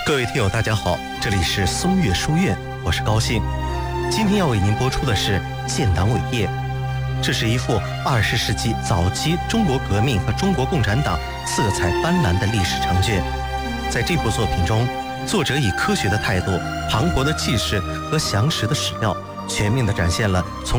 各位听友大家好，这里是松岳书院，我是高兴。今天要为您播出的是《建党伟业》，这是一幅20世纪早期中国革命和中国共产党色彩斑斓的历史长卷。在这部作品中，作者以科学的态度、磅礴的气势和详实的史料，全面地展现了从